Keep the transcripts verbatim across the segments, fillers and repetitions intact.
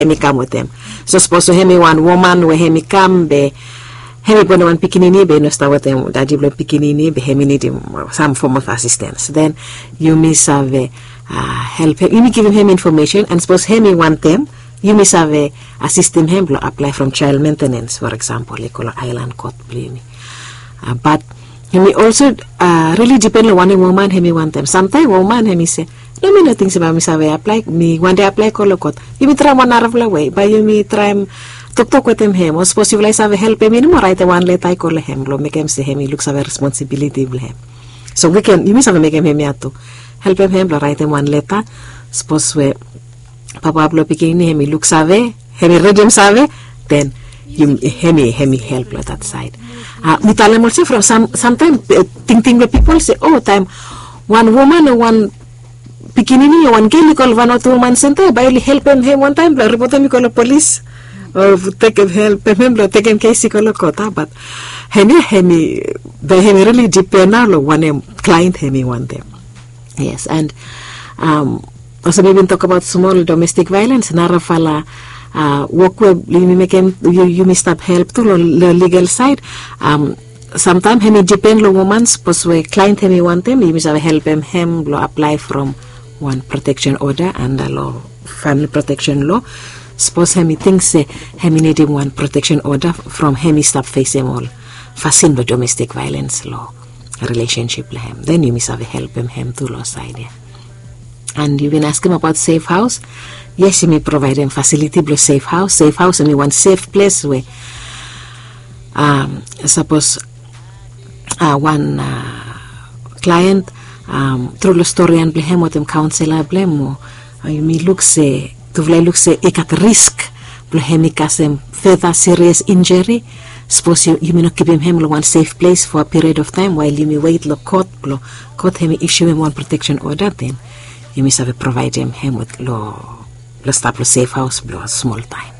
hemi come with them. So suppose so hemi one woman where hemi come be hemi bona one pikinini be no start with them daddy blow pikinini be hemi need him some form of assistance. Then you may have uh, help him. You may give him information and suppose hemi want them. You may have a assist him blow apply from child maintenance, for example, like island court blame. Uh, but he may also uh, really depend on one woman he may want them. Sometimes woman he may say, no me nothing about me say apply me one day apply call court. You may try one hour away, but you may try talk talk with him him. Or suppose you like have help him anymore write one letter I call him blow make him say him he looks have a responsibility blow him. So we can you may have make him him to help him him blow write him one letter. Suppose we Papa blow picking him he looks have him read him save then you hemi hemi help on that side. Uh, we tell them also from some sometimes uh, think think the people say oh time one woman or one pikinini or one girl call one or two woman center by help him one time blah report him call the police or take him help him blah take him case call the kota but hemi hemi the hemi really depend on one client hemi one day. Yes, and um also we will talk about small domestic violence. Narafala Uh, work with you make him you, you may stop help to the legal side. Um, sometimes he may depend on woman. Suppose we client he may want him, you must have help him him law apply from one protection order and the law family protection law. Suppose he may think say he may need him one protection order from him he stop face him all facing the domestic violence law relationship with him. Then you must have help him him to law side. Yeah. And you been ask him about safe house. Yes, you may provide them facility, but safe house, safe house, and we want safe place where, um, suppose, uh, one uh, client, um, through the story and blame what them counselor blame, or you may look say, to look say, ek at risk, blame kasem further serious injury. Suppose you, you may not keep him him one safe place for a period of time while you may wait lo court, lo court him issue him one protection order. Then you must have provide him him with law. Let's start with safe house blow a small time.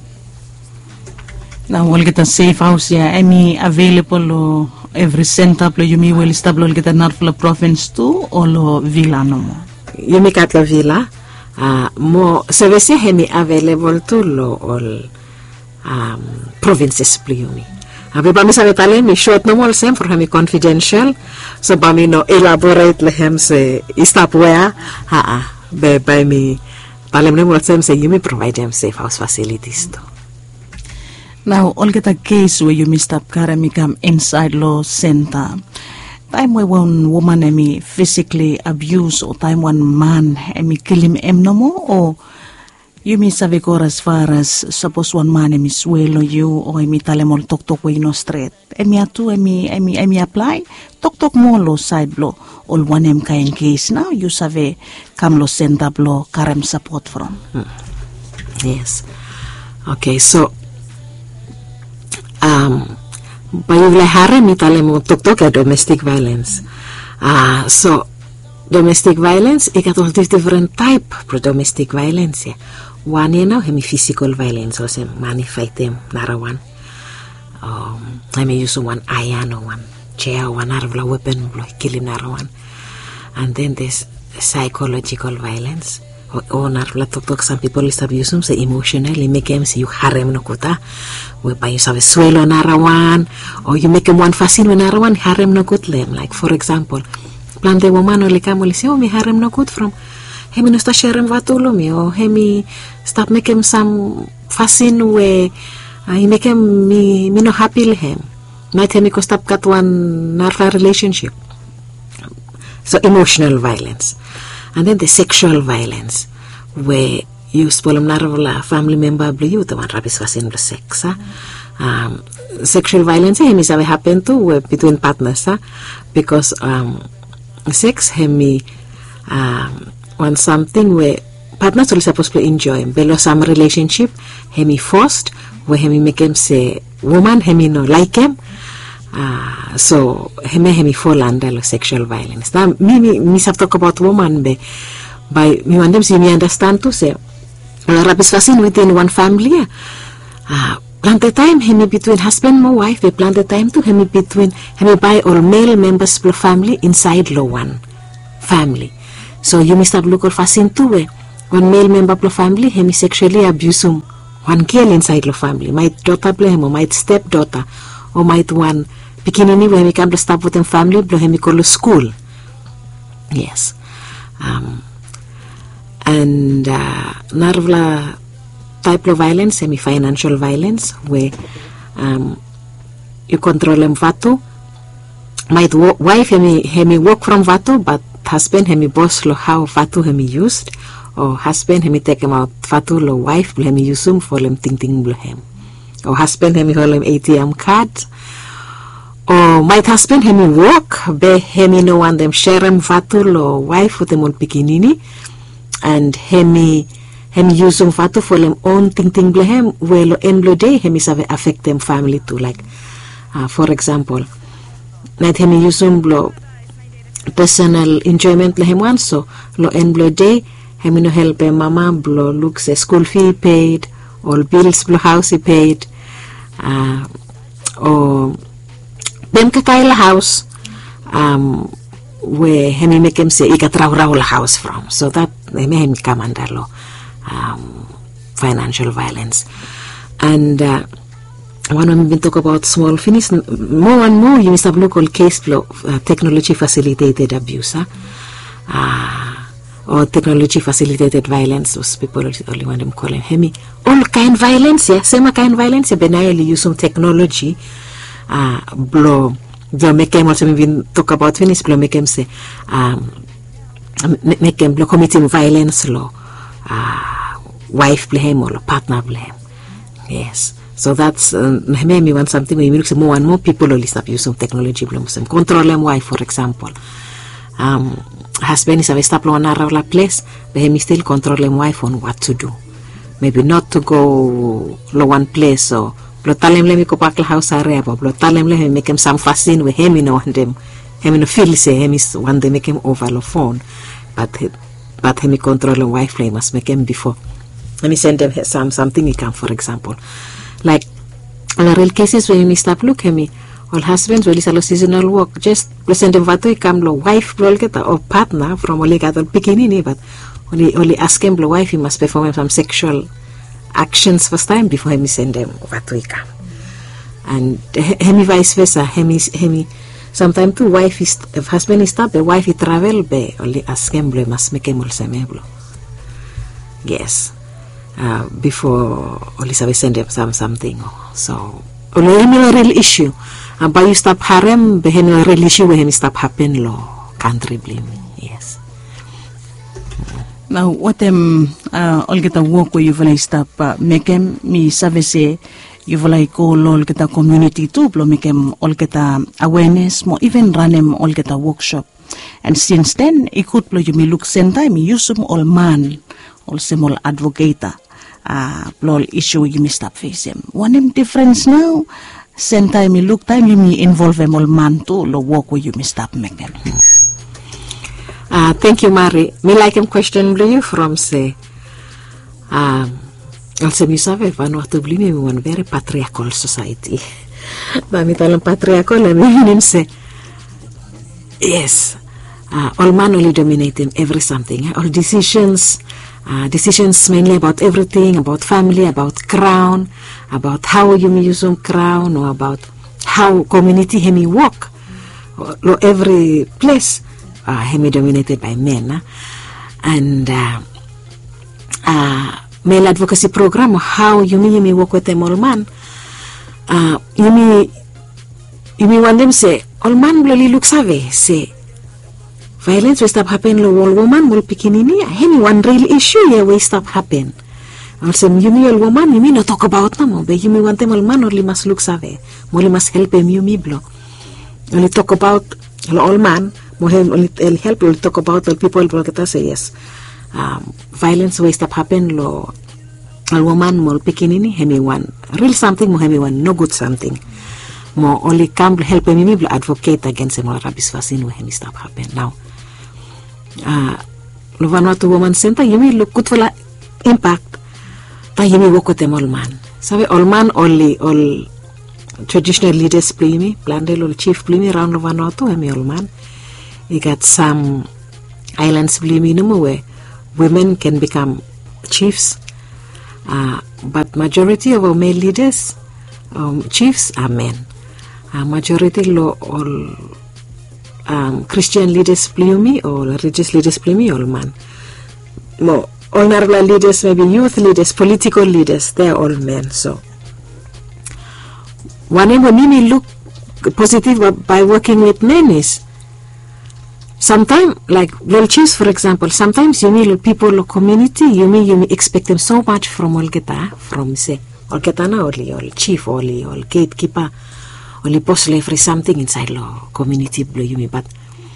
Now we'll get a safe house yeah any available uh, every center blow you may well establish get a Narfla province too or lo villa no more. You make at la villa uh more service hemi available to lo all um provinces blow you me. Abi ba mi sabi tale mi short no more same for hemi confidential so ba mi no elaborate le hem say stop where ha ah by by me Palem mo say you may provide them safe house facilities too. Now, all get a case where you missed up Karami come inside law center. Time where one woman emi physically abuse or time one man emi kill him em no more or you may have as far as suppose one man emi swallow you or emi talemol tok tok way no straight. Emi atu emi emi emi apply tok tok more law side blow. All one em kain case now you save come lo center blow karem support from. Hmm. Yes. Okay, so um bayuvle harem italemo tok tok domestic violence. Ah uh, so domestic violence it got all different type of domestic violence. Yeah. One you know hemi physical violence or some money fight them nara one. Um I may use one iron or one chair one out of a weapon kill him one and then there's psychological violence or, or talk some people is abuse them say emotionally make them say you harem no kuta whereby you have a swallow nara one or you make them one fascin when nara one harem no good them like for example plan the woman or like I'm say oh me harem no good from hemi no sta sherem vatulo me or hemi stop make him some fascin where uh, he make him me me no happy him might hemi ko stop cut one narva relationship. So emotional violence. And then the sexual violence where you spoil a family member blue the one rabbis was in the sex. Huh? Um, sexual violence hemi have happened to uh, between partners huh? Because um, sex hemi um, want something where partners are supposed to enjoy below some relationship hemi forced where hemi make him say woman hemi no like him. Uh, so hemi hemi fall under sexual violence. Now me me me have talk about woman be by me want them see me understand to say rabbis fascin within one family. Uh, plan the time hemi between husband and wife. They plan the time to hemi between hemi by all male members of the family inside lo one family. So you must have look or fascin too. one male member of the family hemi sexually abuse um one girl inside the family, might daughter blame or might stepdaughter or might one pikinini when we come to stop with them family blow hemi call school. Yes. Um, and uh, narvla type of violence, semi financial violence, where um, you control them vatu. Might wo- wife hemi hemi work from vatu, but husband hemi boss lo how vatu hemi used, or husband hemi take him out vatu lo wife blo hemi use him for them ting ting blo him, or husband hemi hold him A T M card. Or might husband hemi work, be hemi no one them share him vatu lo wife with them all pikinini, and hemi hemi use him vatu for them own ting ting blo him, where lo end lo day hemi save affect them family too. Like uh, for example, night hemi use him blo personal enjoyment blo him one, so lo end lo day hemi no help him mama blo looks a school fee paid, all bills blo house he paid, uh, or Bem kakaila house, um, where hemi make him say, "Ikat raw raw la house from." So that hemi hemi come under law, um, financial violence, and uh, when we been talk about small finish, more and more you must have local case law, uh, technology facilitated abuse, huh? uh, or technology facilitated violence. Those people only want them calling hemi all kind violence, yeah, same kind violence. Yeah, benayeli use some technology. Uh, blow the make him also even talk about finish blow make him say um make him blow committing violence law uh wife blame or partner blame. Yes, so that's uh, me want something when you look more and more people only stop using technology blow some control them wife, for example, um husband is a stop on a place but he still control them wife on what to do, maybe not to go low one place, or Blo talem le mi ko pak la house area, blo talem le make him some fascin with him in one them, him no feel say him is one day make him over the phone, but he, but him control the wife play must make him before. Let me send them some something he can, for example, like in the real cases when you stop look him, all husbands will is seasonal work, just present them vatu come lo wife blo get or partner from only got beginning, but only only ask him blo wife he must perform some sexual actions first time before hemi send them over to come, and hemi vice versa, hemi hemi sometimes too wife is if husband is stop the wife he travel be only ask him blo must make him also blo. Yes, uh, before only sabi send them some something, so only hemi a real issue, and by you stop harem be hemi a real issue where hemi stop happen lo country blame. Yes. Now, what um uh all get a work where you will stop uh, make them me service you will call all get a community too, blow make them all get a awareness, more even run them all get a workshop, and since then it could blow you me look same time use them all man, all small advocate, uh blow issue you may stop face them. One them difference now, same time you look time you me involve them all man too, lo work where you may stop make them. Uh, thank you, Mary. Me like him question blue from say, um, also me sabe Vanuatu blue me one very patriarchal society. But me tell him patriarchal and me him say, yes, uh, all man only dominating every something, eh? All decisions, uh, decisions mainly about everything, about family, about crown, about how you may use some crown, or about how community hemi work, or, or every place. Uh, hemi dominated by men, uh, and uh, uh, male advocacy program, how you may, you may work with them all man, uh, you may you may want them say all man really look savvy, say violence will stop happen lo all woman will pikinini, any one real issue here will stop happen. Also you may all woman you may not talk about them, but you may want them all man only must look savvy, only must help them you may blow, only talk about all man. Only help will talk about the people will say yes. Um, violence will stop happen lo a woman will pikinini hemi one real something mo hemi one no good something. Mo only come help me will advocate against him or rabbis vaccine when hemi stop happen. Now uh lo Vanuatu Woman Center you will look good for la impact. Ta you will work with them all man. Sabe all man only all traditional leaders play me, Plandel or chief play me around lo Vanuatu hemi all man. We got some islands blame no more women can become chiefs, uh, but majority of our male leaders, um, chiefs are men. Uh, majority lo all um, Christian leaders plumi or religious leaders plumi all man. More honorable leaders, maybe youth leaders, political leaders, they are all men. So whenever Mimi look positive by working with men is sometimes, like little chiefs for example, sometimes you meet people of community, you mean you may expect them so much from Olgeta, from say Olgeta na only, or chief, only, or gatekeeper, only post slavery, something inside law community blow you me, but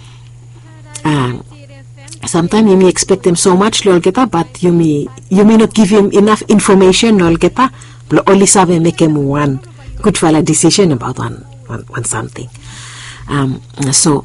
um, sometimes you may expect them so much Olgeta, but you may you may not give him enough information Olgeta, blow only serve make him one good for a decision about one one, one something. Um, so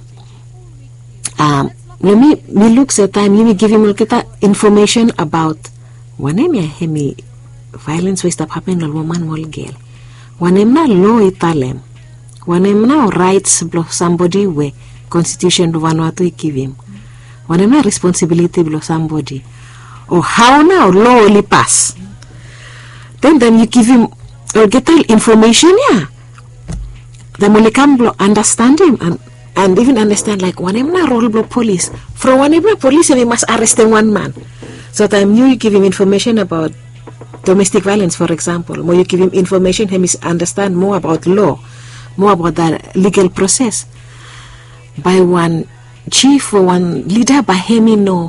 um, let me me look at time. Let me give him Olgeta information about when I me violence will stop happening to woman or girl. When I'm not law Italem. When I'm now rights blow somebody where constitution do Vanuatu give him. When I'm not responsibility blow somebody. Or how now law only pass. Then then you give him or get information, yeah. Then only come blow understand him and and even understand like when I'm not role blow police. From when I'm not police we must arrest one man. So time you give him information about domestic violence, for example. More you give him information, he must understand more about law. More about the legal process. By one chief or one leader, by him no,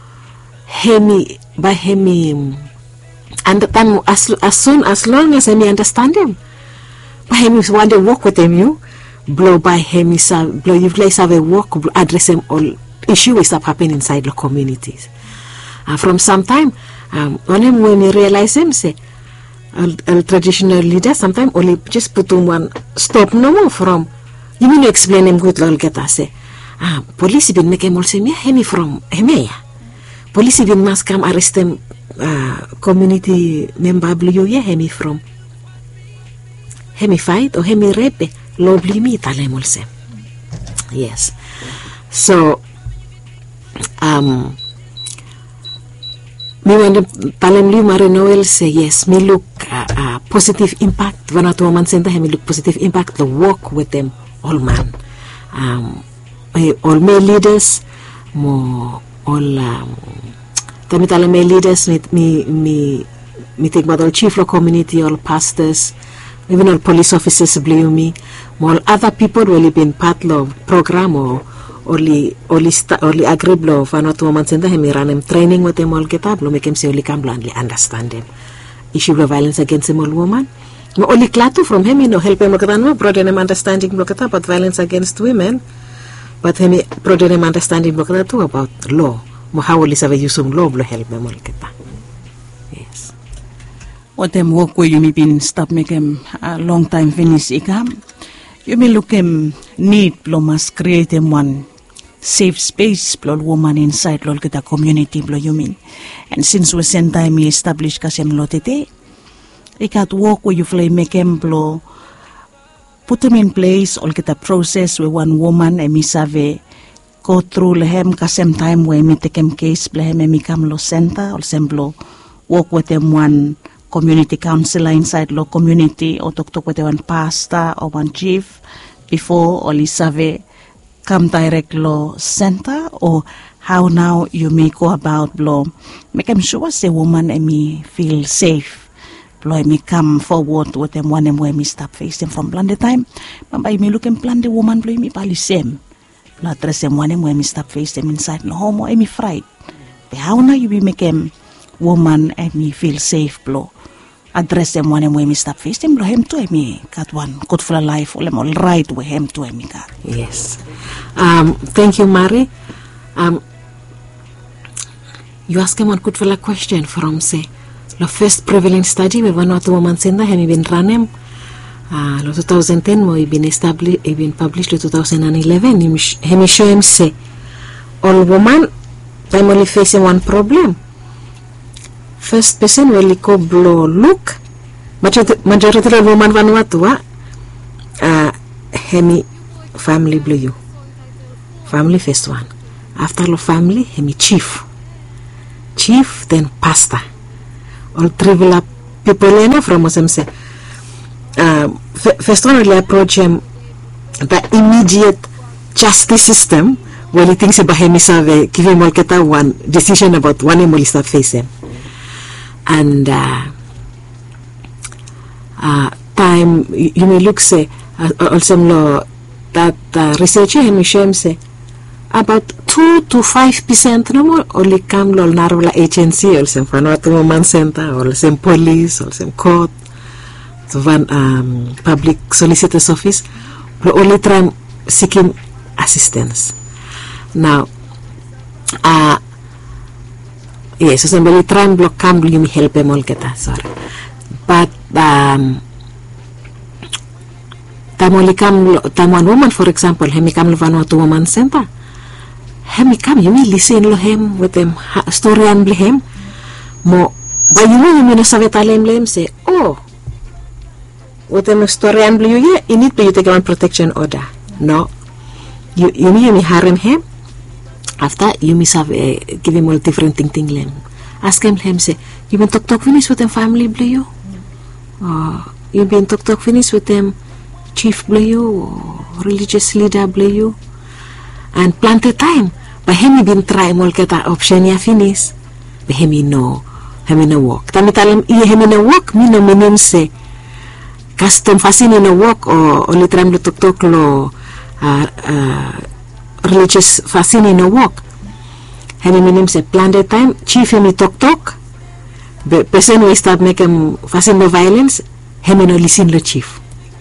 him by him, and then as as soon as long as he understand him, by him is one day work with him you, blow by him is a blow you guys have a work address him all issue is stop happening inside the communities. And from some time, um, on him when you realize him say. A, a traditional leader sometimes only just put on one stop no more from you mean to explain him good lol get say ah police been make him also me hemi from hemi police been must come arrest him uh, community member blue yeah hemi from hemi fight or hemi rape lobly me talem also yes so um me when the Palem Mare Noel say yes, me look uh, uh, positive impact. When at woman center, me look positive impact. The work with them all man, um, all male leaders, more all um, the me male leaders. Me me me me think about all chief law community, all pastors, even all police officers. Blue me, more other people will been part of program or. Only, only, sta, only agree blow for not woman send him run him training with them all get up, make him say only come bluntly understand him. Issue of violence against him all woman. No only clatu from him, you know, help him look at no broaden him understanding look at about violence against women, but him broaden him understanding look at too about law. Mo how only save use of law blow help him all get up. Yes. What them work where you may been stop make him a long time finish ikam. You may look him need blow must create him one. Safe space blow woman inside lol kita community blow you mean and since we send time we establish kasem lotete ikat work where you fly make em blow put them in place all kita process where one woman and me save go through lehem kasem time where me take em case lehem me come lo center or semblo work with them one community councilor inside lo community or talk talk with one pastor or one chief before only save come direct law center or how now you may go about law make them sure say woman and me feel safe blow me come forward with them one and where me stop facing from plan the time but by me look and plan the woman blow me probably same blow dress them one and where me stop face them inside no home or me fright but how now you be make them woman and me feel safe blow address them one and where me stop face them blow him to me got one good for a life or them all right with him to me got yes. Um, thank you, Mary. Um, you ask him one good for a question from say the first prevalent study we were not woman sender have been running uh two thousand ten we been established been published in two thousand eleven him show him say all woman time only facing one problem. First person will go blow look majority of woman Vanuatu uh hemi family blue you family first one after the family hemi chief chief, then pastor. All tribal people in from us say, um, first one will approach him the immediate justice system. Well, he thinks about him, he give him one decision about one him will start facing, and uh, uh, time you may look say uh, also law that uh, researcher him say about two to five percent no more only come lol narrow agency or some Vanuatu Women Center or some police or some court, so one um, public solicitor's office, but only try seeking assistance. Now, uh, yes, so somebody try and block come, you may help them all get that, sorry. But, um, tamoli come, tam one woman, for example, hemi come Vanuatu Women Center, hemi come, you may listen to him with them story and him, mo, but you know, you may not save talem say, oh, with them story and you, yeah, you need to take one protection order. No, you, you may, you may harm him. After you miss have uh, give him all different thing thing lem. Ask him him say, you been talk talk finish with them family blue you? Or you been talk talk finish with them chief blue you or religious leader blue you? And plenty time. But him been try all get that option ya finish. But him no, him no work. Tami talim iye him no work, me no minim say custom fascinating no work or only try to talk talk lo uh, uh, religious fascinating no work. Hemi minim say plan the time chief hemi talk talk. The person who start making fascinating no violence, hemi no listen lo chief.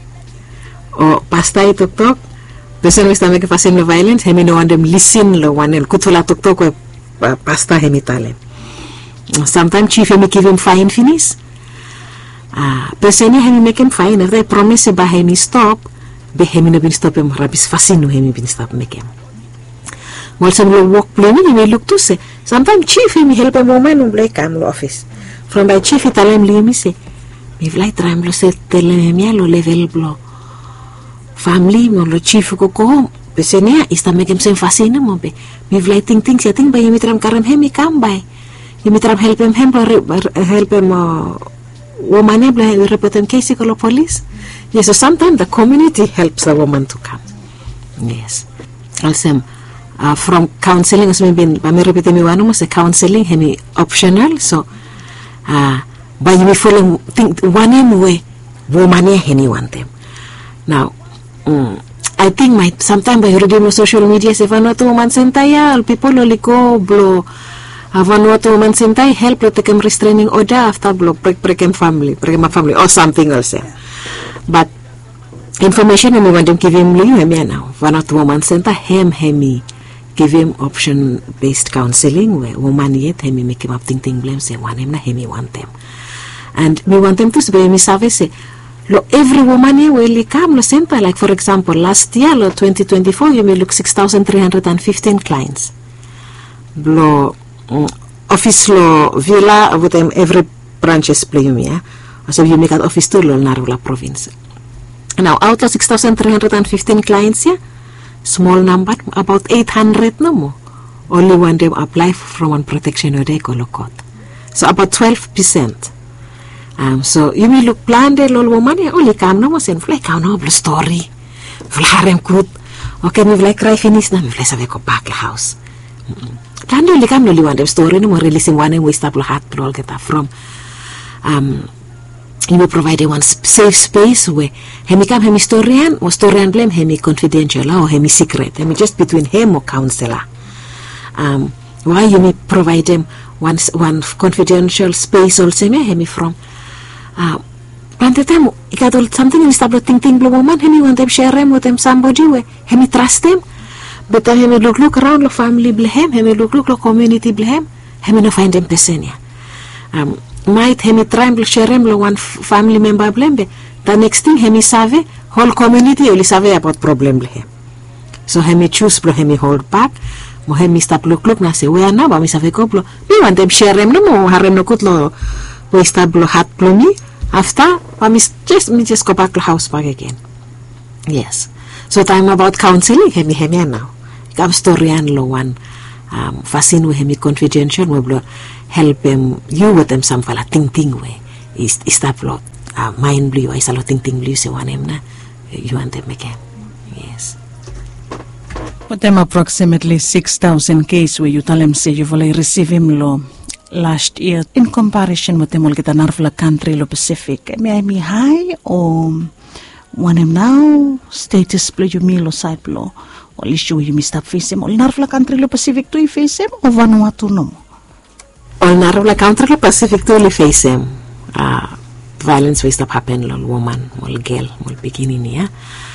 Or pastor talk talk, person who start making fascinating no violence, hemi no want them listen lo one el kutula talk talk with uh, pastor hemi talen. Sometimes chief hemi give him fine finish. Ah, uh, person hemi make him fine. If they promise ba hemi stop, be hemi no bin stop him rabis fascinating hemi bin stop make him. Well, some will work planning, you may look to say. Sometimes chief him help a woman who like come to office. From by chief it alem li me say, me vlai tram lo se tele me lo level blow. Family mo lo chief ko ko home. Pesenia is to make him same fascina mo be. Me vlai think things ya think by you tram karam hemi come by. You tram help him him help him uh, woman able report him case to police. Yes, so sometimes the community helps a woman to come. Yes. Also Uh, from counseling, as maybe I repeat me one almost a counseling, hemi optional. So, uh, by me follow think one way, woman any one them. Now, um, I think my sometimes by reading social media, say Vanuatu Women Center, yeah, people only go blow. Vanuatu Women Center help to take them restraining order after blow break break them family, break my family or something else. Yeah. But information we want them give him hemi now. Vanuatu Women Center hem hemi. Give him option-based counseling where woman yet hemi make him up think think blame say one him na hemi want them, and we want them to say me service say lo every woman here will come lo center like for example last year lo twenty twenty-four you may look six thousand three hundred fifteen clients lo um, office lo villa with them every branches play me yeah so you make an office to lo Narula province. Now out of six thousand three hundred fifteen clients here, small number, about eight hundred no more. Only one them apply from one protection or they call a court. So about twelve percent. Um, so you will look plan the lol woman only come no more and fly count no story. Flarem good. Okay, me like cry finish na me fly save ko back house. Plan only come only one them story no more releasing one and we start hat all get from um you will provide a one safe space where hemi come hemi historian or historian blame hemi confidential or hemi secret hemi just between him or counselor. Um, why you may provide them one one confidential space also me hemi from. Uh, One time you got something in stable think think blue woman hemi want them share them with them somebody where hemi trust them, but then hemi look look around the family blame hemi look look the community blame hemi no find them person ya. Um, might hemi try to share him one family member blame be the next thing hemi save whole community only save about problem blame. So hemi choose blo hemi hold back mo hemi stop look look na say where na ba mi save ko blo we want them share him no mo harem no kutlo we start blo hat blo mi after pa mi just me just go back to house back again. Yes, so time about counseling hemi hemi now come story and lo one um fascin we hemi confidential we blo help them you with them some fala ting ting way is istap lo uh, mind blue ay salo ting ting blue se wanem na you want them again. Yes. With them approximately six thousand case where you tell them say you've only received him lo last year in comparison with them all get a narfla country lo Pacific. May I be high or one him now status blue you mean lo side blow or issue you missed up face him all narfla country lo Pacific to face him or Vanuatu no? All narfla country lo Pacific to face him. Uh, violence will stop happen lo woman, mol girl, mol bikini niya.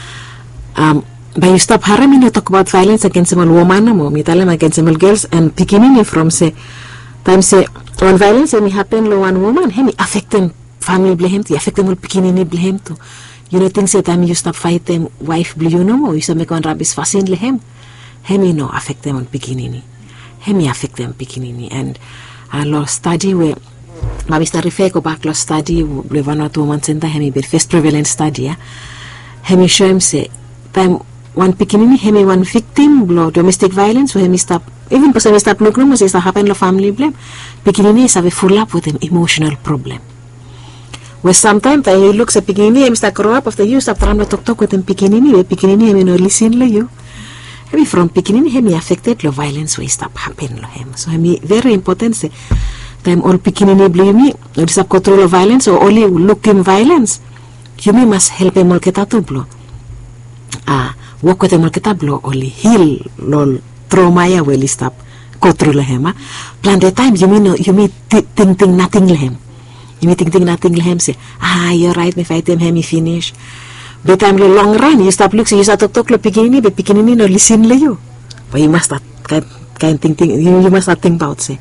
Um But you stop harming you talk about violence against small woman mo mi talam against small girls and pikinini from say time say when violence may happen lo one woman hemi affect them family blame to affect them pikinini blame to you know things say time you stop fight them wife blame you know mo you say make on rabis fasin lehem hemi no affect them on pikinini hemi affect them pikinini and a uh, study where ma bista refer ko back lo study le Vanuatu woman center hemi be first prevalent study ya hemi show him say time one pikinini hemi one victim blow domestic violence so hemi stop even person stop look room say happen lo family blame pikinini is have full up with an emotional problem where sometimes I look sa pikinini hemi start grow up after you stop trying to talk talk with them pikinini the pikinini hemi no listen lo you hemi from pikinini hemi affected lo violence way stop happen lo hemi so hemi very important say time all pikinini blame or stop control of violence or only looking violence you must help him all get out of blow ah work with them kita blow only heal lol trauma ya well stop control hema plan the time you mean you mean think think nothing lehem you mean think think nothing lehem say ah you're right me fight them hemi finish but time long run you stop look so you start talk talk lo pikinini be pikinini no listen le you but you must start kind kind think think you, you must start think about say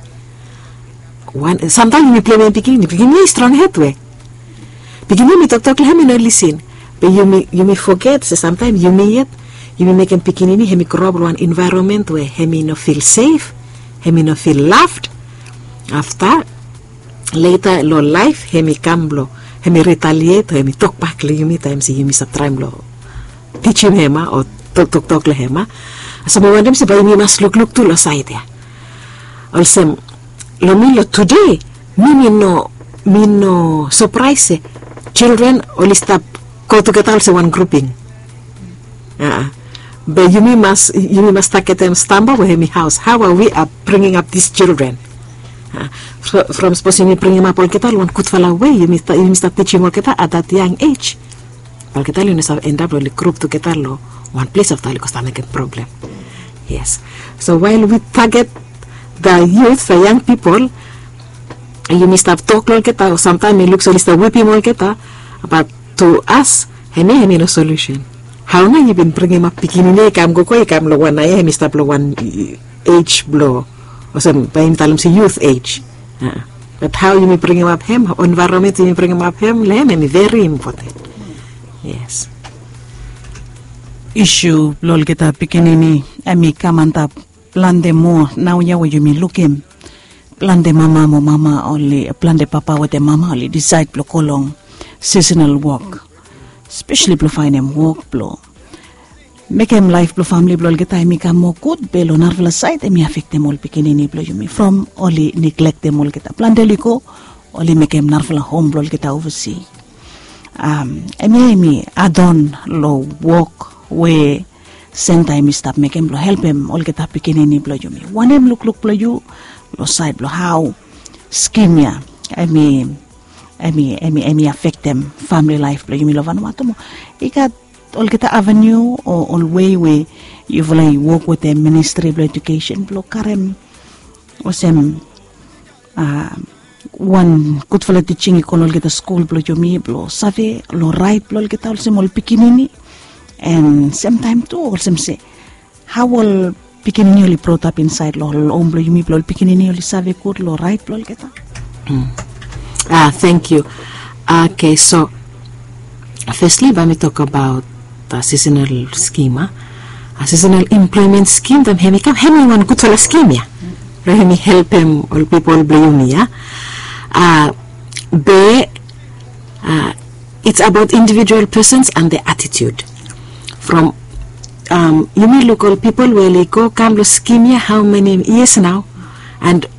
one sometimes you play me pikinini pikinini strong head way pikinini talk talk lehem no listen but you may you may forget so sometimes you may yet you may make him pikinini hemi grow one environment where hemi no feel safe hemi no feel loved after later lo life hemi camblo hemi retaliate hemi talk back le yumi times hemi subtime lo teach him hema or talk talk talk le hema so mo wandem se ba yumi mas look look to lo side ya also lo mi lo today mi no mi no surprise children only stop go to get also one grouping uh, but you must you must take them stumble with me house how are we are bringing up these children uh, from supposing you bring them up all kita one could fall away you must you must teaching all kita at that young age all kita you must end up really group to get lo one place of tali costa make a problem yes so while we target the youth the young people you must have talk all kita sometimes it looks so list whipping all kita but to us hemi hemi no solution how na you been bringing up pikinini kam go ko kam lo one ay hemi stop lo one age blow or some by talam si youth age uh, but how you may bring him up him environment you may bring him up him le hemi very important yes issue lol kita pikinini ami kamanta plan de mo now ya you may look him plan de mama mo mama only plan de papa with the mama only decide lo kolong seasonal work especially blow find him work blow make him life blow family blow get time ka mo good belo narvala side me affect them all pikinini blow you me from only neglect them all get plan deliko only make him narvala home blow get oversee um emi emi adon lo work we same time stop make him blow help him all get pikinini blow you me one him look look blow you blow side blow how scheme ya I mean Emi emi emi affect them family life lo yumi lovan mato mo ikat all kita avenue or all way way you like work with the ministry of education blo karem osem uh, one good for teaching ikon kita school blo yumi blo save lo right blo kita also mol pikinini and same time too also say how will pikinini only brought up inside lo lo blo yumi blo pikinini only save good lo right blo kita Ah, thank you. Okay, so firstly, let me talk about the seasonal scheme. A seasonal employment scheme. Then hemi kam hemi one good for a scheme ya. Hemi help him all people blame ya. Ah, be ah, it's about individual persons and their attitude. From um, you may look all people where they go come lo scheme ya how many years now, and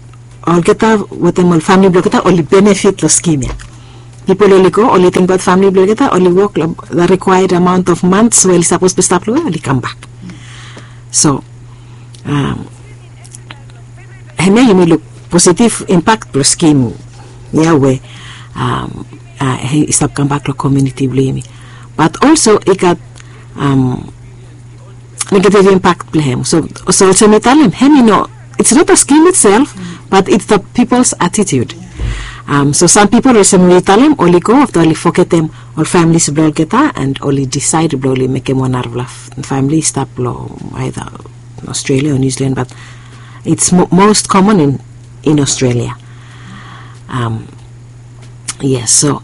all kita what them all family blow kita only benefit lo scheme ya. People only go only think about family blow kita only work lo, the required amount of months well supposed to stop lo only come back. So um heme you may look positive impact lo scheme yeah where um uh, he stop come back lo community blame. But also it got um negative impact play. So so also me tell him, hey, you know, it's not a scheme itself, mm. but it's the people's attitude. Um, so some people also me tell him, only go after only forget them, all families blow geta and only decide blow only make them one of family stop blow either Australia or New Zealand, but it's mo- most common in in Australia. Um, yes, so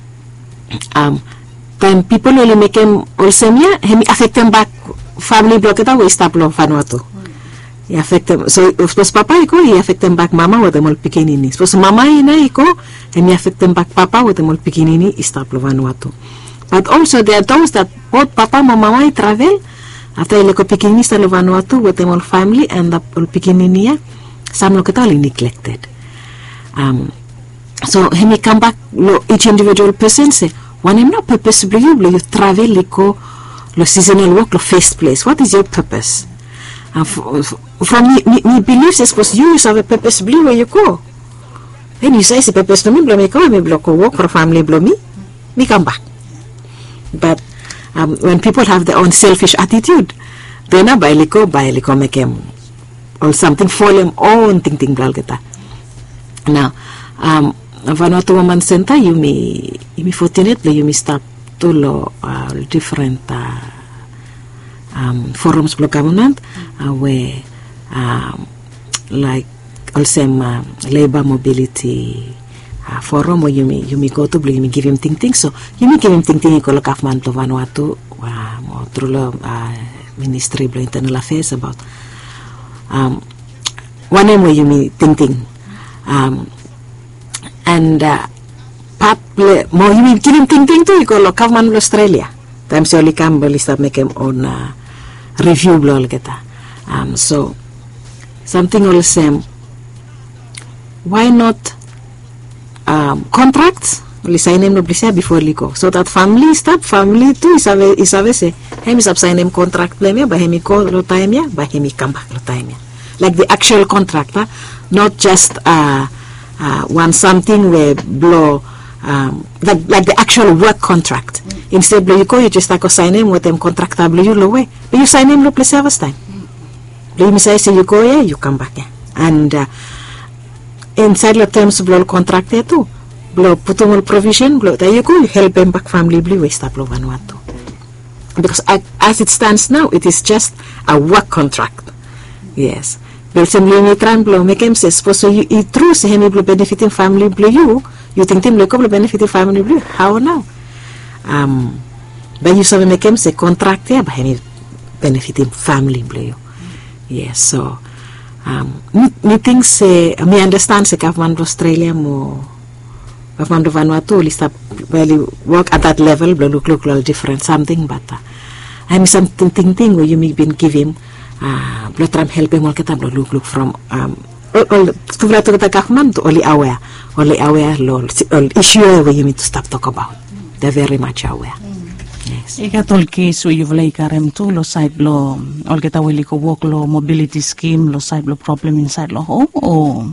um, then people only make them also me affect them back. Family block kita we stop lo Vanuatu. I affect them. So suppose papa iko I affect them back mama with them all pikinini. Suppose mama ina iko and I affect them back papa with them all pikinini stop lo Vanuatu. But also there are those that both papa and mama travel after they go pikinini stop lo Vanuatu with them all family and the all pikinini some lo kita all neglected. Um, so when you come back lo each individual person say one am not purposely you travel liko lo seasonal work lo first place. What is your purpose? Uh, f- f- from me, me, me beliefs is supposed you have a purpose blue where you go. Then you say purpose to me blow me come me blow go work for family blow me me come back. But um, when people have their own selfish attitude, they na buy liko buy liko make them or something for them own thing thing blah geta. Now, um, Vanuatu Women Center you may you may fortunate you may stop to lo uh, different uh, um, forums for government uh, where um, like also uh, labor mobility uh, forum where you may you may go to you may give him thing thing so you may give him thing thing ko government to Vanuatu uh, through the uh, Ministry of Internal Affairs about um, one name where you may think thing um, and uh, Pat mo you mean kinim ting ting to iko lo government of Australia. Times only come bali start make him on uh, review blo kita. Um so something all same. Why not um contracts? Only sign him no blisa before liko. So that family stop family too is ave is ave say him is up sign him contract play me by him ko lo time ya by him come back lo time ya. Like the actual contract, huh? Not just uh uh one something where blow Um, like, like the actual work contract. Mm. Instead of you go, you just like go sign him with them contract you low way. But you sign him no place service time. Mm. You say you go yeah, you come back yeah. And uh, inside the terms of the contract there too. Blow put on provision, blow there you go, you help them back family blue way stop lo Vanuatu. Because uh, as it stands now, it is just a work contract. Yes. But simply you try and blow make him say suppose so you eat through say him blue benefiting family blue you you think them local benefit family blue how now um but you saw make him say contract yeah but him benefiting family blue yes so um me think say me understand say government of Australia mo government of Vanuatu list up well work at that level but look look look different something but uh, I mean something thing thing where you may been give him uh blood tram help him all kita look look from um all to to the government only aware only aware all issue where you need to stop talk about they're very much aware. Yes. Ika tol case where you've like karem to lo side lo all kita will ko work lo mobility scheme lo side lo problem inside lo home or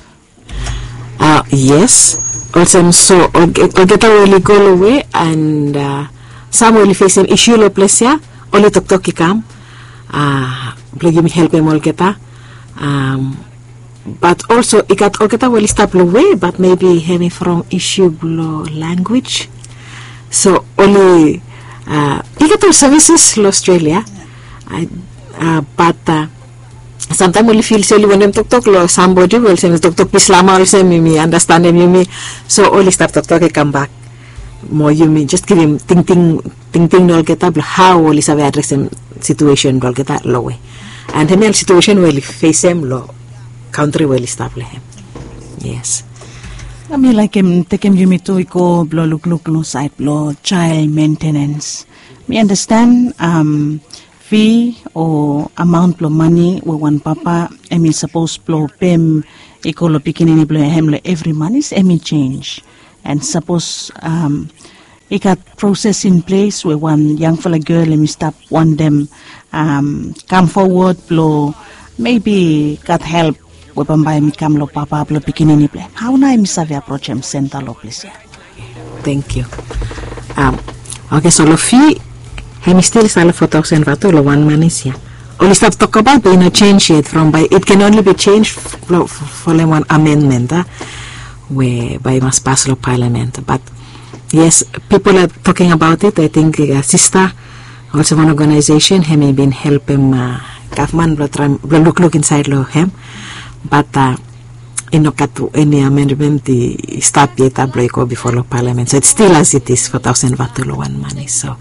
uh yes also so all kita will go away and uh, some will face an issue lo place ya only talk talk ikam uh play me help him all kita um but also it got all kita will stop away but maybe having from issue lo language so only uh digital services lo Australia I, uh, but uh, sometimes only feel silly when them talk talk lo somebody will say talk talk Islama will say me me understand them you me so only stop talk talk come back more you mean just give him think think think think no kita how only sabe address him situation lo kita lo way and him situation will face him lo country will establish him. Yes. I mean like him take him you me to go blow look look no side blow child maintenance. Me understand um fee or amount of money we one papa emi suppose blow pem ikolo pikinini blow hemle every month is emi change and suppose um he got process in place where one young fella girl emi stop one them um come forward blow maybe got help we pambay mi kam lo papa blow pikinini blow how na emi save approach him center lo please. Thank you. Um okay, so lo fee Hemi still sala four thousand vato lo one man is ya. Only stop talk about but you know change it from by it can only be changed for, for one amendment uh, where by must pass lo parliament. But yes, people are talking about it. I think uh, sister also one organization Hemi been helping uh, government blo look look inside lo hem. But uh, ino katu any amendment the stop yet ablo before lo parliament. So it's still as it is four thousand vato lo one money. So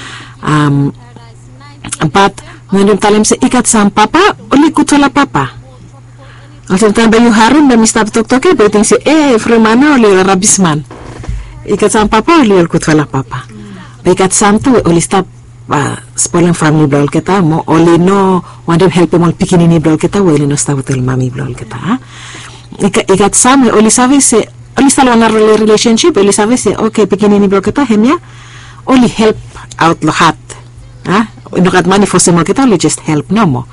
Um, but when you tell him say ikat sam papa, only kutola papa. Also tell you harum na mistap tok toke, but think say eh fremana only rabisman. Ikat sam papa only kutola papa. Ikat sam tu only stop uh, spoiling family blol kita mo only no want to help him all pikinini blol kita only no stop tel mami blol kita. Ikat ikat sam only sabe say only stalo na relationship only sabe say okay pikinini blol kita hemya only help out lahat. Ah, inukat money for semua kita only just help no mo.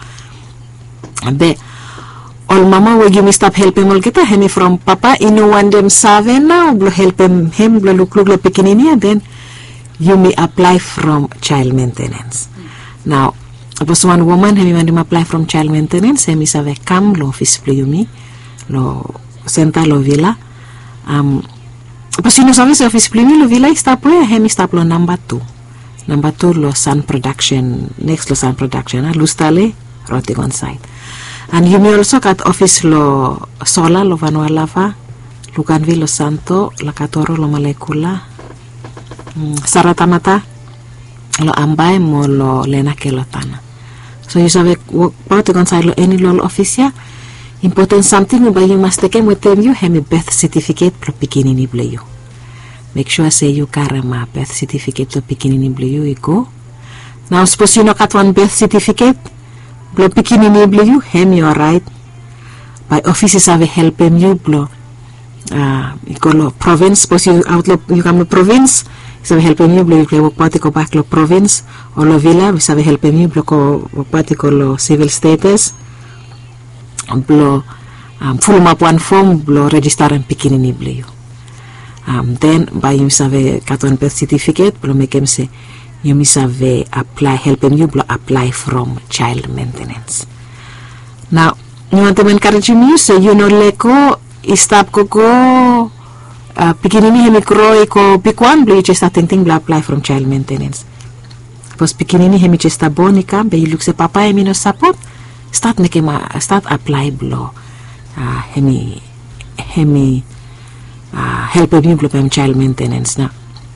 Abe, all mama will you stop helping all kita hemi from papa inu one them seven now blo help him him blo look look lo pikinini then you may apply from child maintenance. Now, was one woman hemi man apply from child maintenance hemi save kam lo office blo yumi lo center lo villa. Um, pues si no sabes office blo lo villa stop where hemi stop lo number two. Number two, lo sun production. Next, lo sun production. Ah, lustale, rotting on site. And you may also cut office lo sola, lo vanualava, lukanvi lo santo, la katoro lo malekula, mm, saratamata, lo ambay mo lo lena ke lo tana. So you sabe, rotting on site lo any lo office ya. Important something, but you must take him with them. You have a birth certificate, lo pikinini ble you. Make sure say you carry my birth certificate to pikinini blue you go. Now suppose you not got one birth certificate, blow pikinini blue you, hem you right. By offices have help him you blow. Uh, you go lo province, suppose you outlook you come to province, have help him you blow you go party go back lo province or lo villa, we have help him you blow go party go lo civil status, blow um, full map one form, blow register and pikinini blue you. Um, then by you save got one birth certificate, blo make him say you miss have apply help him you blo apply from child maintenance. Now you want to encourage me say you know leko istap ko ko uh, pikinini hemi kroi ko pikwan blo you just attending blo apply from child maintenance. Pos pikinini hemi just boni kam be you look say papa hemi no support start make him uh, start apply blo uh, hemi hemi Uh, help him implement child maintenance na.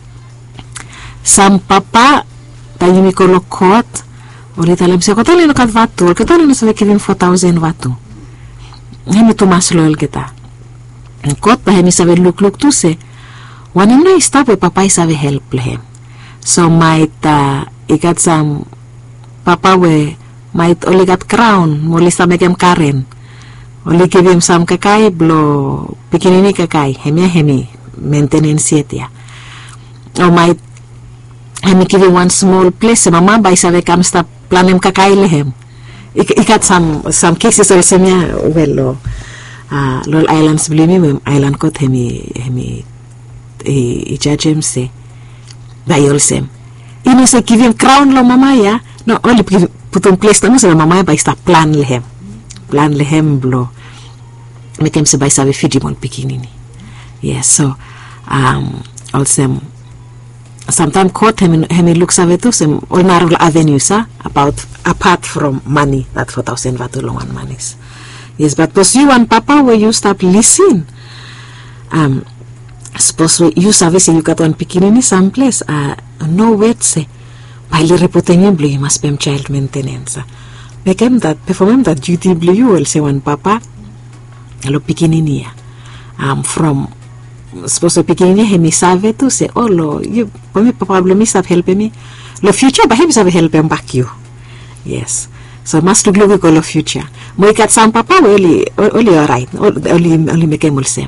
Sam papa tayo mi ko lokot ulit alam siya ko tali no kat vatu ko tali no sabi kivim four thousand vatu hemi tumas loyal kita kot pa hemi sabi look look tu se wanin na stop we papa sabi help lehem so might uh, ikat sam papa we might only got crown muli sabi kem karen only give him some kakai blo pikinini kakai hemi hemi maintenance ya or might hemi give him one small place mama by sabe kam stop plan him kakai lehem ik ikat some some cases also mia well uh lol islands blimi mem island kot hemi hemi e judge se by sem ino se give him crown lo mama ya no only put on place tamo sa mama by stop plan lehem plan lehem blo make him say by sabe fidimol pikinini. Yes, so um also sometimes court him him looks ave to some all narrow avenues uh, about apart from money that four thousand vatu long one monies. Yes, but because you and papa where you stop listen um suppose you service you got one pikinini someplace uh no wait say by the reporting you must be child maintenance. Make him that perform him that duty blue you will say one papa lo pikinini um from supposed to pikinini hemi save to say oh lo you pami papa lo mi save help me lo future ba hemi save help him back you Yes. So mas luglugi ko lo future. Mo ikat sam papa oli oli alright. Oli oli make mulsem.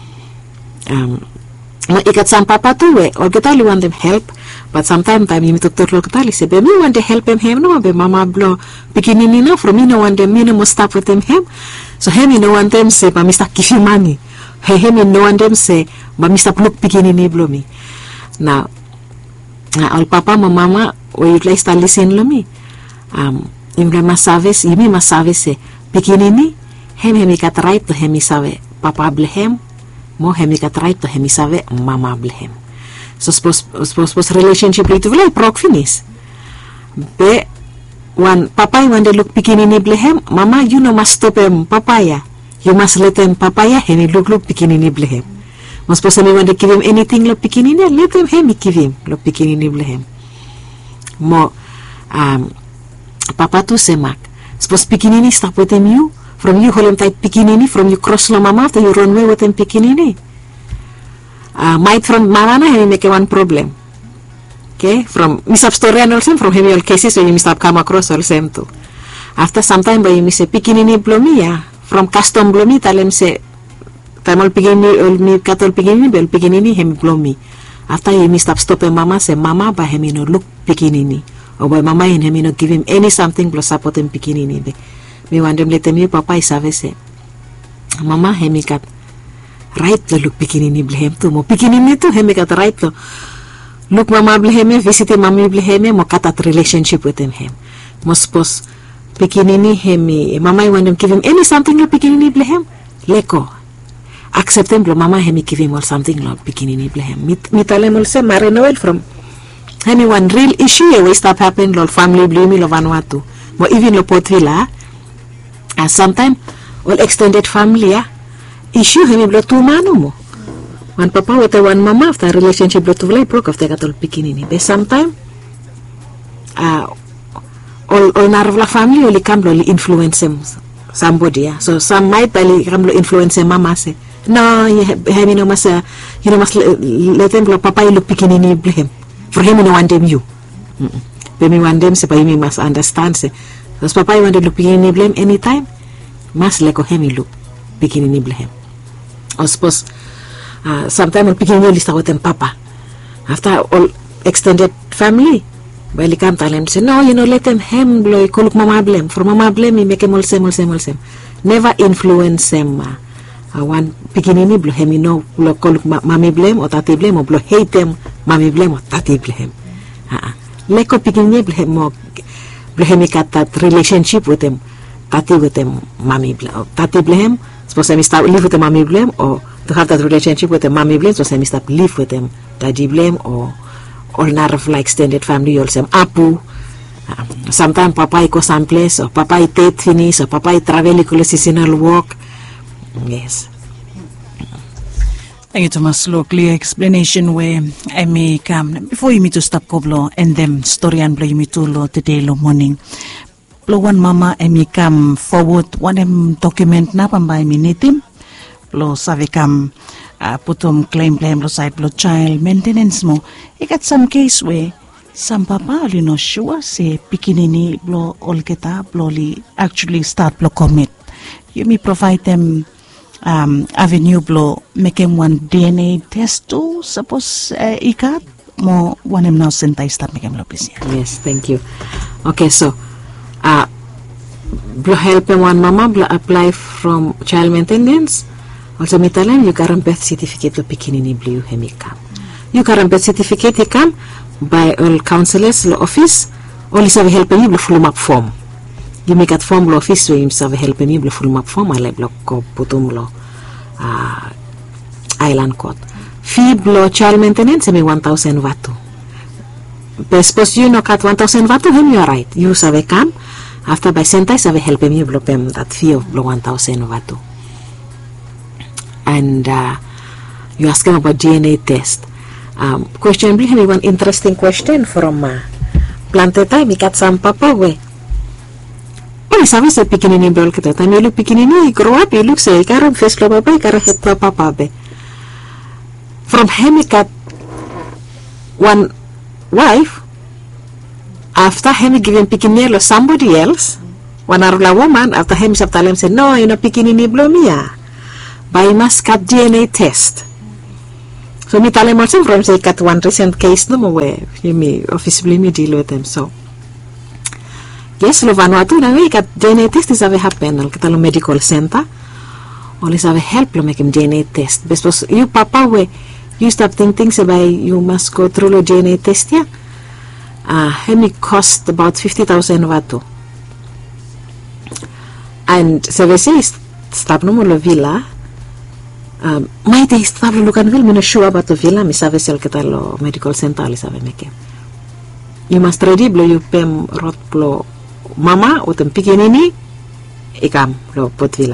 Um mo ikat sam papa tu we or kita li want them help, but sometimes time you doctor lo kita li se be me want to help him him no be mama blo pikinini no from me no want them me no must stop with him him. So him no want them say pa Mister Kifi money. He him no want them say ma Mister look pikinini blo me. Now na all papa ma mama we you'd like to listen lo me. Um Imre masaves, imi masaves pikinini, hem hemi katrait to hemi save papa blehem, mo hemi katrait to hemi save mama blehem. So suppose suppose suppose relationship itu vlei prok finis. Be one papa when they look pikinini blehem, mama you no must stop him papaya. You must let him papaya hemi look look pikinini blehem. Must suppose when they give him anything lo pikinini, let him hemi give him lo pikinini blehem. Mo um papa tu semak. Suppose pikinini stop with him you. From you hold him tight pikinini. From you cross lo mama after you run away with him pikinini. Uh, might from mama na hemi make one problem. Okay? From misap story and also from hemi all cases when you misap come across all same too. After some time by you mis pikinini blomia. From custom blomi talem se time all pikinini all mi katol pikinini bel pikinini hemi blomi. After you misap stop him mama say mama ba hemi no look pikinini. O boy mama in him, you know, give him any something plus support him pikinini be. Me want them let him you papa is have say. Mama hemi kat right to look pikinini blehem tu mo pikinini tu hemi kat right to look mama blehem visit mami blehem mo kat at relationship with him him. Mo suppose pikinini hemi mama want them give him any something lo pikinini blehem leko. Accept him lo mama hemi give him all something lo pikinini blehem. Mit mitalem also Mare Noel from hemi one real issue we stop happen lo family blame lo Vanuatu mo even lo Potvila uh, sometime all extended family ah issue hemi blo tu manu mo one papa with one mama after relationship blo tu vlei broke after katol pikinini be sometime uh, all all narvla family only come lo influence him somebody ah so some might bali come lo influence him mama say no hemi no mas uh, you know mas let them lo papa lo pikinini blame for him no want them you but me want them say pa me must understand say because papa want to look pikinini blame anytime mas leko him look pikinini blame or suppose uh, sometimes pikinini list with them papa after all extended family well come tell him say no you know let them him blow call mama blame for mama blame me make him all same all same all same never influence him uh, uh, one pikinini blow him you know blow call mommy blame or tati blame or blow hate them mommy blame or tati blame uh-uh. Leko pikinini blame mo blame kat that relationship with him tati with him mommy blame tati blame suppose I start live with the mommy blame or to have that relationship with the mommy blame so I start live with them daddy blame or or not of like extended family also apu uh, sometimes papa go someplace or papa take finish or papa travel ko seasonal walk. Yes. Thank you, Thomas. Lo clear explanation where I may come before you me to stop koblo and them story and blow you me to lo today lo morning. Lo one mama I may come forward one em document na pambay minitim. Lo sabi kam uh, putom claim claim lo side lo child maintenance mo. I got some case where some papa you know sure say pikinini blo all kita blo li actually start blo commit. You may provide them um, avenue blow making one D N A test too. Suppose uh, ikat mo one em now sentay start making blow please. Yes, thank you. Okay, so uh blow help one mama blow apply from child maintenance. Also mitalan you current birth certificate lo pikinini blue hemikam. You current birth certificate he come by all counselors lo office. All is help you blow full map form. You make at form lo office so you have help me blow full map form alay blow ko putum lo uh, island court. Fee blow child maintenance me one thousand vatu. But suppose you know cut one thousand vatu him you are right. You have come after by sentay have help me blow them that fee of blow one thousand vatu. And uh, you ask him about D N A test. Um, question bring me one interesting question from uh, Planteta me kat some papa we. Well, sabi sa pikinini bol kita. Time you look pikinini, grow up, you look say, karam face lo papa, karam head lo papa be. From hemikat, one wife, after him giving pikinini lo somebody else, one arula woman, after him sabtalem said, no, you know, pikinini blomia. But you must cut D N A test. So me talem also from say cut one recent case no more you me officially me deal with them. So yes, lo Vanuatu na we cut D N A test is have happen al katalo medical center. Always have help lo make him D N A test. Because you papa we you stop thinking things about you must go through the D N A test yeah. Uh him cost about fifty thousand Vatu. And so we say stop no more villa. Um, may te istablo lukan vil mina sure about the villa mi sabe sel ketalo medical center ali sabe meke. You must ready blow you pem rot blow mama utem pikinini ikam lo pot villa.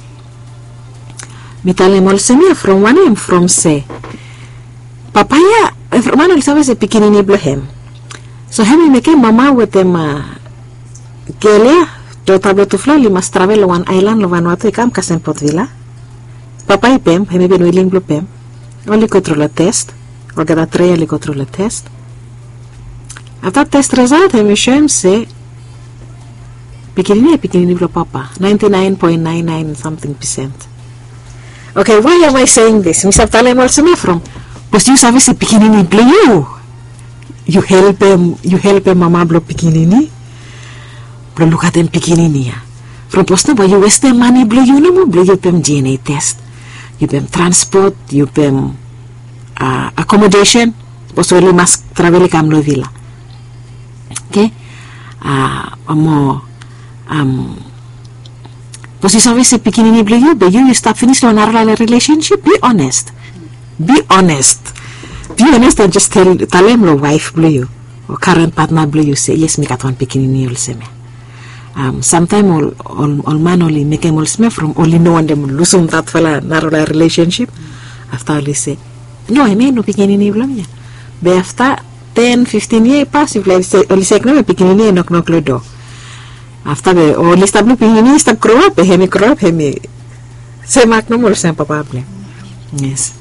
Mi tale mol semia from one em from say papaya from one sabe se pikinini blow hem. So hemi meke mama utem uh, gelia do tablo tu flo li must travel one island lo Vanuatu ikam kasen pot villa. Papa i pem, hemi ben willing blo pem. Only control the test. Or get a tray only control the test. After test result, hemi show him say pikinini pikinini blo papa. ninety-nine point nine nine something percent. Okay, why am I saying this? Mister Talem also me from. Because you sabi si pikinini blo you. You help him, you help him mama blo pikinini. Blo look at him pikinini ya. From posto boy you waste money blo you no mo blo you pem D N A test. You pay transport, you pay uh, accommodation, also you must travel kam lo villa. Okay? Ah, uh, mo um because you always say pikinini blue you, but you you stop finish on our relationship. Be honest. Be honest. Be honest and just tell tell him lo wife blue you or current partner blue you say yes me got one pikinini you'll say me. Um, sometime all, all, all man only make him all smell from only no one them lose on that fella narrow relationship. Mm. After all say no I mean no pikinini blom ya. But after ten fifteen years pass if like say only say no pikinini knock knock the door. After the only stop pikinini stop grow up hemi grow up hemi say mak no more say papa blame. Yes.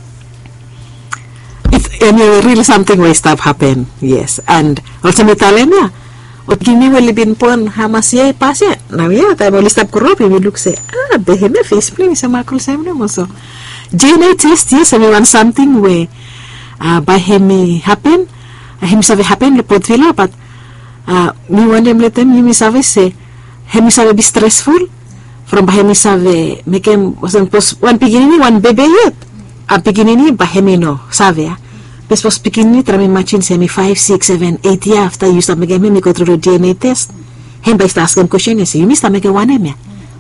It's any really something will stop happen. Yes. And also me tell him yeah. O gini wali bin pon hamasye pasya na ya ta mo listap ko ropi mi look say ah beheme face play sa makul sa mo so D N A test yes we want something where uh, by him happen uh, him save happen le pot villa but uh, mi want them let them mi save say him save be stressful from by him save make him wasn't pos one piginini one baby yet a piginini by him no save ya was pikinini trami machin semi five, six, seven, eight years after you start making me go through the D N A test. Him by ask him question yes, you must make one em.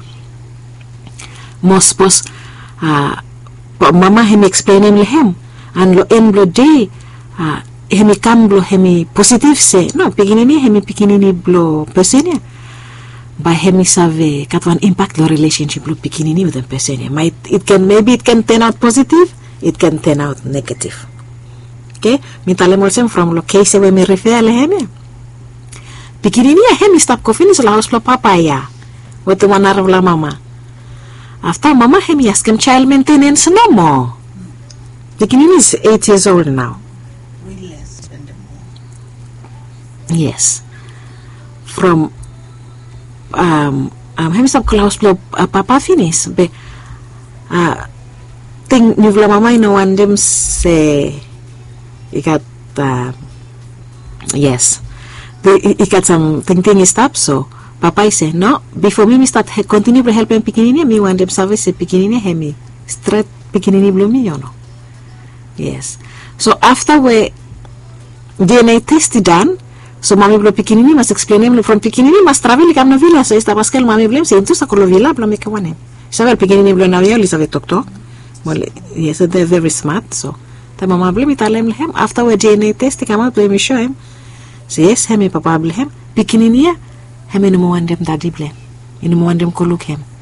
Most pos uh mama him explain him lehem and lo en blo day uh him come blo him positive say no pikinini him pikinini blo person by him save kat one impact the relationship blo pikinini with the person. Might it can maybe it can turn out positive, it can turn out negative. Okay, mi talem also from lo case we me refer lehem. Pikinini hem stop ko finish la house lo papaya. What the one la mama. After mama hem ask him child maintenance no more. Pikinini is eight years old now. Yes. From um um hem stop ko la house lo uh, papa finish be uh thing ni la mama no one them say he got uh, yes the, he, he got some thing thing stop so papa say no before me start he continue to help him pikinini me want them service pikinini hemi straight pikinini blumi you know yes so after we D N A test done so mami blo pikinini must explain him from pikinini must travel kam na villa so esta pascal mami blem se entonces con lo villa blo me que one sabe pikinini blo na villa li sabe tok tok well yes they're very smart so mama blame talem lehem after we D N A test come out we show him so yes hemi papa blame pikininia hemi no one them daddy blame in mo one them ko look him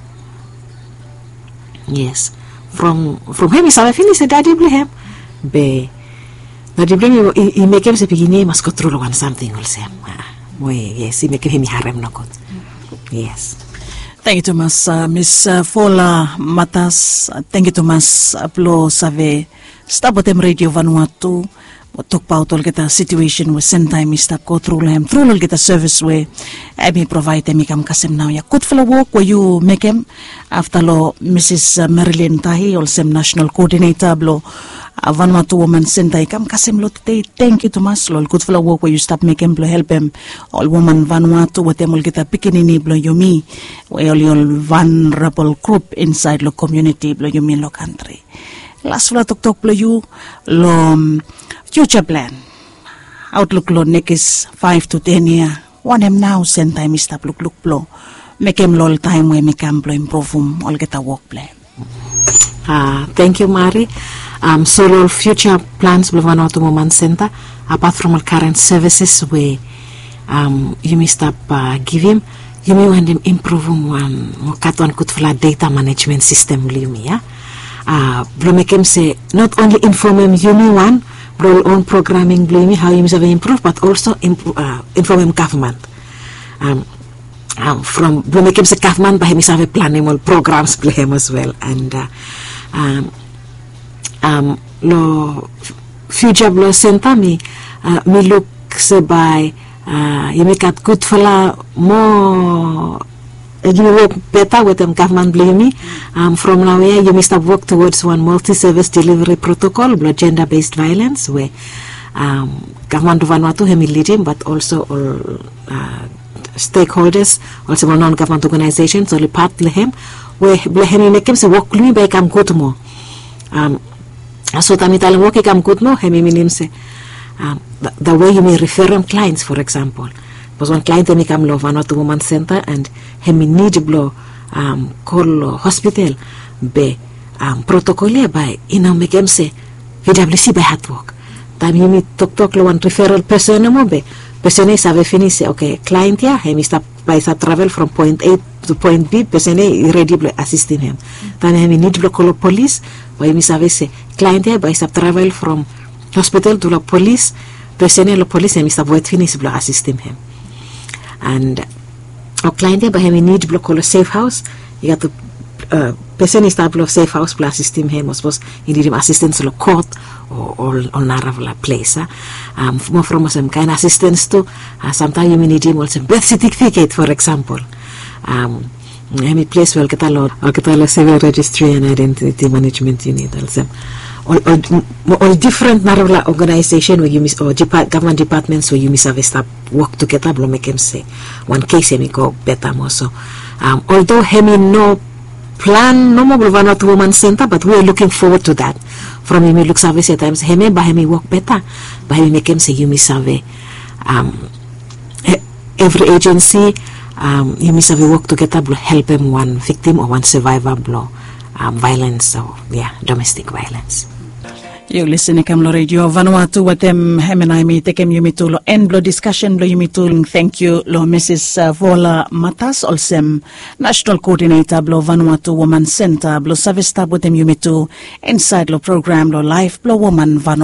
yes from from hemi sabe finish daddy blame be daddy blame he make him se pikinia mas control one something also we yes he make him harem no good yes. Thank you Thomas uh, Miss uh, Fola Matas uh, thank you Thomas Aplo Save Stabotem Radio Vanuatu talk about all get a situation where send time is stop go through him through all get a service where I may provide them come kasem now ya good for work where you make him after law Missus Marilyn Tahi also national coordinator blo Vanuatu woman center come kasem lo today thank you to mas lol good for work where you stop make him blo help him all woman Vanuatu with them will get a pikinini blo yumi where all vulnerable group inside lo community blo yumi lo country last fla tok tok blo you lo um, future plan outlook lo next five to ten year one him now send time stop look look blo make him lol time where me can blo improve um all get a work plan. Uh, thank you, Mari. Um, so, all future plans will Vanuatu Women Center, apart from our current services, where um, you may stop uh, give him, you may want him improve one, cut one good for data management system, will you me, yeah? Uh, make him say, not only inform him, you may one, but own programming, blame how you may improve, but also improve, uh, inform him government. Um, um, from make him say government, but he may have planning all programs, play him as well, and uh, um, um, lo future blow center me uh, me look say by uh, you make it good for la more you work better with them government blame me um, from now here you must have work towards one multi-service delivery protocol blow gender-based violence where um, government of Vanuatu hemi leading but also all uh, stakeholders also non-government organizations only part lehem where blehemi make him say work me by come good more um so tami talang work come good more hemi minim say um the, the way you may refer them clients for example because one client may come lo Vanuatu Women Center and hemi need blow um call hospital be um protocol by you know make him say V W C by hard work tami you need talk talk lo one referral person mo be person is have finish okay client ya hemi stop by sa travel from point A to point B person is ready to assisting him then hemi need to call police by hemi have say client ya by sa travel from hospital to the police person is police hemi stop wait finish to assisting him and our client ya by hemi need to call a safe house you got to uh, person is stop safe house plus assisting him or suppose you need him assistance to court or or on a place uh. um more from some kind of assistance to uh, sometimes you may need him also birth certificate for example um any place well get a lot or get a civil registry and identity management you need also all, all, all different narrow organization where you miss or depart, government departments where you miss have stop work together blow make him say one case him go better more so um although him no plan no more Vanuatu Women Center but we are looking forward to that from him look service at times him by him work better by him make him say you miss have um every agency um you miss have work together blow help him one victim or one survivor blow um violence or yeah domestic violence. You listen to Kamlo Radio Vanuatu with them Hemenai me take him yumitulo and blow discussion blow yumitul thank you lo Missus Uh, Vola Matas also national coordinator blow Vanuatu Women Center blow service tab with them yumitu inside lo program lo life blow woman Vanuatu